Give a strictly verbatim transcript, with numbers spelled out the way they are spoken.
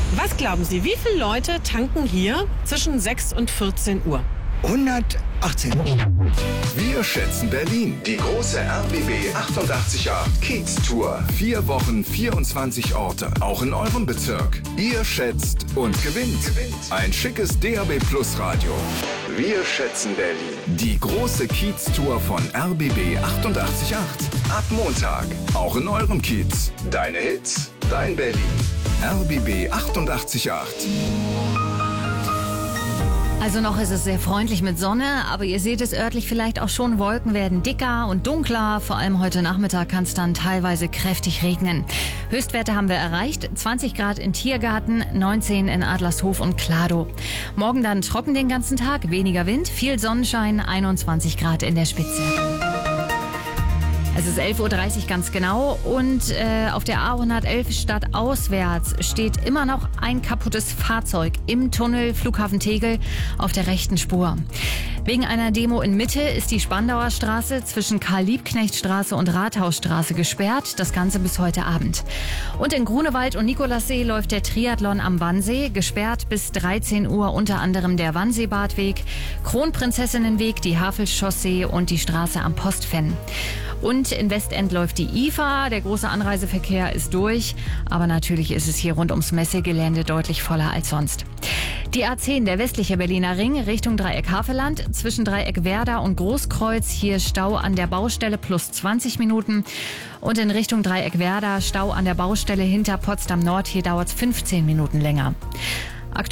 Was glauben Sie, wie viele Leute tanken hier zwischen sechs und vierzehn Uhr? hundertachtzehn. Wir schätzen Berlin. Die große R B B achtundachtzig Komma acht Kiez Tour. Vier Wochen, vierundzwanzig Orte. Auch in eurem Bezirk. Ihr schätzt und gewinnt. Ein schickes D A B Plus Radio. Wir schätzen Berlin. Die große Kiez Tour von R B B achtundachtzig Komma acht. Ab Montag. Auch in eurem Kiez. Deine Hits, dein Berlin. R B B achtundachtzig Komma acht. Also noch ist es sehr freundlich mit Sonne, aber ihr seht es örtlich vielleicht auch schon, Wolken werden dicker und dunkler. Vor allem heute Nachmittag kann es dann teilweise kräftig regnen. Höchstwerte haben wir erreicht, zwanzig Grad in Tiergarten, neunzehn in Adlershof und Kladow. Morgen dann trocken den ganzen Tag, weniger Wind, viel Sonnenschein, einundzwanzig Grad in der Spitze. Es ist elf Uhr dreißig ganz genau und äh, auf der A hundertelf stadtauswärts steht immer noch ein kaputtes Fahrzeug im Tunnel Flughafen Tegel auf der rechten Spur. Wegen einer Demo in Mitte ist die Spandauer Straße zwischen Karl-Liebknecht-Straße und Rathausstraße gesperrt, das Ganze bis heute Abend. Und in Grunewald und Nikolassee läuft der Triathlon am Wannsee, gesperrt bis dreizehn Uhr unter anderem der Wannseebadweg, Kronprinzessinnenweg, die Havelchaussee und die Straße am Postfenn. Und in Westend läuft die I F A, der große Anreiseverkehr ist durch, aber natürlich ist es hier rund ums Messegelände deutlich voller als sonst. Die A zehn, der westliche Berliner Ring, Richtung Dreieck Havelland, zwischen Dreieck Werder und Großkreuz, hier Stau an der Baustelle plus zwanzig Minuten. Und in Richtung Dreieck Werder, Stau an der Baustelle hinter Potsdam Nord, hier dauert es fünfzehn Minuten länger.